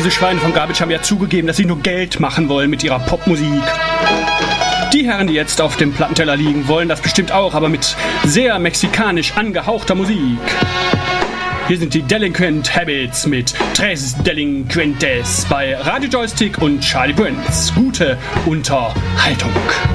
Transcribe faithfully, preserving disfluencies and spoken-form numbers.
Diese Schweine von Garbage haben ja zugegeben, dass sie nur Geld machen wollen mit ihrer Popmusik. Die Herren, die jetzt auf dem Plattenteller liegen, wollen das bestimmt auch, aber mit sehr mexikanisch angehauchter Musik. Hier sind die Delinquent Habits mit Tres Delinquentes bei Radio Joystick und Charlie Prince. Gute Unterhaltung.